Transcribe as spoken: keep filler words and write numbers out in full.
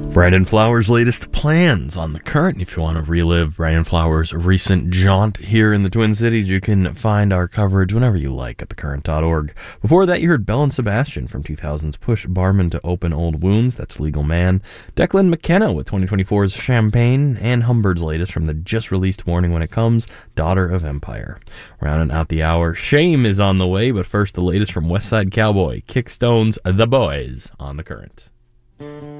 Brandon Flowers' latest plans on The Current. If you want to relive Brandon Flowers' recent jaunt here in the Twin Cities, you can find our coverage whenever you like at the current dot org. Before that, you heard Belle and Sebastian from two thousand's Push Barman to Open Old Wounds. That's Legal Man. Declan McKenna with twenty twenty-four's Champagne. And Humbird's latest from the just-released Morning When It Comes, Daughter of Empire. Rounding out the hour, Shame is on the way, but first the latest from West Side Cowboy, Kickstone's The Boys on The Current.